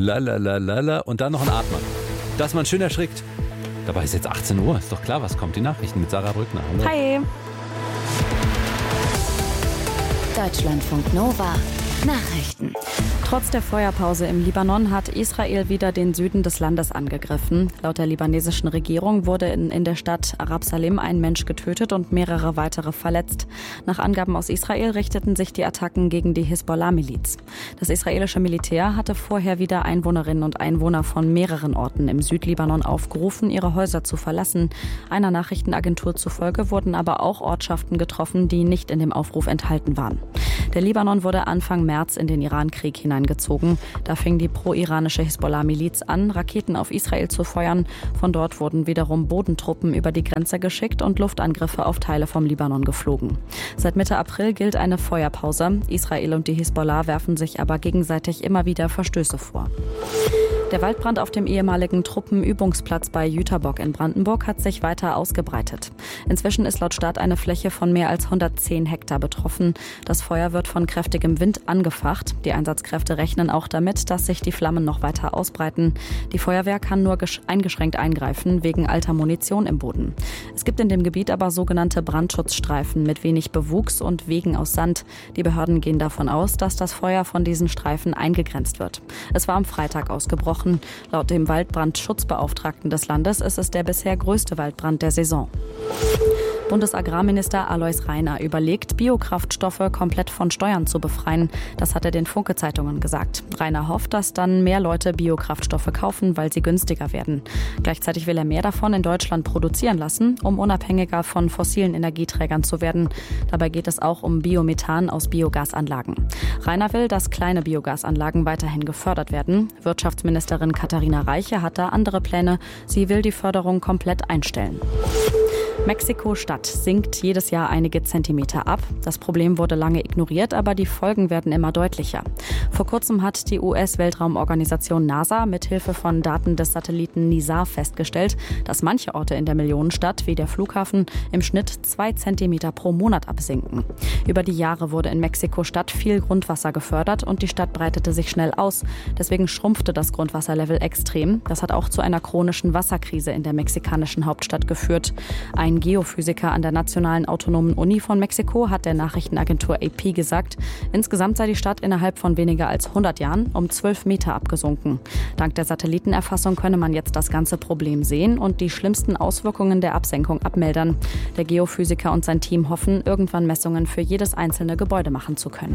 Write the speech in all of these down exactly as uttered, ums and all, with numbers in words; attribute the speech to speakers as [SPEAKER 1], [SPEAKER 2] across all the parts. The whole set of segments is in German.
[SPEAKER 1] La la la la la und dann noch ein Atmer. Dass man schön erschrickt. Dabei ist jetzt achtzehn Uhr, ist doch klar, was kommt. Die Nachrichten mit Sarah Brückner. Hallo.
[SPEAKER 2] Hi.
[SPEAKER 3] Deutschlandfunk Nova. Nachrichten.
[SPEAKER 2] Trotz der Feuerpause im Libanon hat Israel wieder den Süden des Landes angegriffen. Laut der libanesischen Regierung wurde in, in der Stadt Arab Salim ein Mensch getötet und mehrere weitere verletzt. Nach Angaben aus Israel richteten sich die Attacken gegen die Hisbollah-Miliz. Das israelische Militär hatte vorher wieder Einwohnerinnen und Einwohner von mehreren Orten im Südlibanon aufgerufen, ihre Häuser zu verlassen. Einer Nachrichtenagentur zufolge wurden aber auch Ortschaften getroffen, die nicht in dem Aufruf enthalten waren. Der Libanon wurde Anfang März in den Irankrieg hineingezogen. Da fing die pro-iranische Hisbollah-Miliz an, Raketen auf Israel zu feuern. Von dort wurden wiederum Bodentruppen über die Grenze geschickt und Luftangriffe auf Teile vom Libanon geflogen. Seit Mitte April gilt eine Feuerpause. Israel und die Hisbollah werfen sich aber gegenseitig immer wieder Verstöße vor. Der Waldbrand auf dem ehemaligen Truppenübungsplatz bei Jüterbock in Brandenburg hat sich weiter ausgebreitet. Inzwischen ist laut Stadt eine Fläche von mehr als hundertzehn Hektar betroffen. Das Feuer wird von kräftigem Wind angefacht. Die Einsatzkräfte rechnen auch damit, dass sich die Flammen noch weiter ausbreiten. Die Feuerwehr kann nur eingeschränkt eingreifen, wegen alter Munition im Boden. Es gibt in dem Gebiet aber sogenannte Brandschutzstreifen mit wenig Bewuchs und Wegen aus Sand. Die Behörden gehen davon aus, dass das Feuer von diesen Streifen eingegrenzt wird. Es war am Freitag ausgebrochen. Laut dem Waldbrandschutzbeauftragten des Landes ist es der bisher größte Waldbrand der Saison. Bundesagrarminister Alois Rainer überlegt, Biokraftstoffe komplett von Steuern zu befreien. Das hat er den Funke-Zeitungen gesagt. Rainer hofft, dass dann mehr Leute Biokraftstoffe kaufen, weil sie günstiger werden. Gleichzeitig will er mehr davon in Deutschland produzieren lassen, um unabhängiger von fossilen Energieträgern zu werden. Dabei geht es auch um Biomethan aus Biogasanlagen. Rainer will, dass kleine Biogasanlagen weiterhin gefördert werden. Wirtschaftsministerin Katharina Reiche hat da andere Pläne. Sie will die Förderung komplett einstellen. Mexiko-Stadt sinkt jedes Jahr einige Zentimeter ab. Das Problem wurde lange ignoriert, aber die Folgen werden immer deutlicher. Vor kurzem hat die U S-Weltraumorganisation NASA mithilfe von Daten des Satelliten NISAR festgestellt, dass manche Orte in der Millionenstadt, wie der Flughafen, im Schnitt zwei Zentimeter pro Monat absinken. Über die Jahre wurde in Mexiko-Stadt viel Grundwasser gefördert und die Stadt breitete sich schnell aus. Deswegen schrumpfte das Grundwasserlevel extrem. Das hat auch zu einer chronischen Wasserkrise in der mexikanischen Hauptstadt geführt. Ein Geophysiker an der Nationalen Autonomen Uni von Mexiko hat der Nachrichtenagentur A P gesagt, insgesamt sei die Stadt innerhalb von weniger als hundert Jahren um zwölf Meter abgesunken. Dank der Satellitenerfassung könne man jetzt das ganze Problem sehen und die schlimmsten Auswirkungen der Absenkung abmildern. Der Geophysiker und sein Team hoffen, irgendwann Messungen für jedes einzelne Gebäude machen zu können.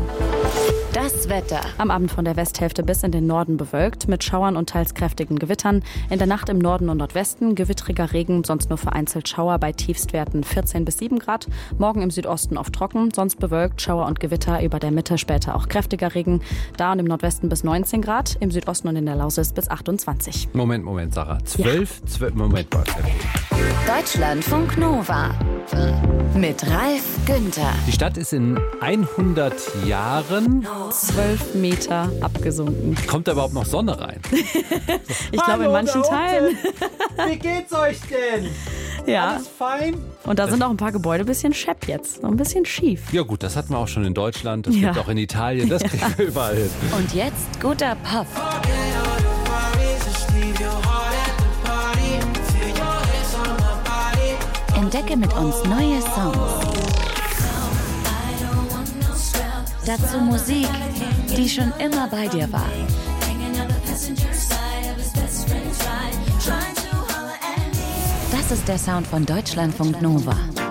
[SPEAKER 3] Das Wetter.
[SPEAKER 2] Am Abend von der Westhälfte bis in den Norden bewölkt, mit Schauern und teils kräftigen Gewittern. In der Nacht im Norden und Nordwesten gewittriger Regen, sonst nur vereinzelt Schauer bei Tiefstwerten vierzehn bis sieben Grad. Morgen im Südosten oft trocken, sonst bewölkt, Schauer und Gewitter, über der Mitte später auch kräftiger Regen. Da und im Nordwesten bis neunzehn Grad, im Südosten und in der Lausitz bis achtundzwanzig.
[SPEAKER 1] Moment, Moment, Sarah. zwölf, ja. zwölf, Moment.
[SPEAKER 3] Deutschlandfunk Nova. Mit Ralf Günther.
[SPEAKER 1] Die Stadt ist in hundert Jahren
[SPEAKER 2] zwölf Meter abgesunken.
[SPEAKER 1] Kommt da überhaupt noch Sonne rein?
[SPEAKER 2] Ich glaube in manchen Teilen.
[SPEAKER 4] Wie geht's euch denn?
[SPEAKER 2] Ja.
[SPEAKER 4] Alles fein?
[SPEAKER 2] Und da sind auch ein paar Gebäude ein bisschen schepp jetzt. So ein bisschen schief.
[SPEAKER 1] Ja gut, das hatten wir auch schon in Deutschland. Das
[SPEAKER 2] ja.
[SPEAKER 1] gibt auch in Italien. Das kriegen wir überall hin.
[SPEAKER 3] Und jetzt guter Pop. Entdecke mit uns neue Songs. Dazu Musik, die schon immer bei dir war. Das ist der Sound von Deutschlandfunk Nova.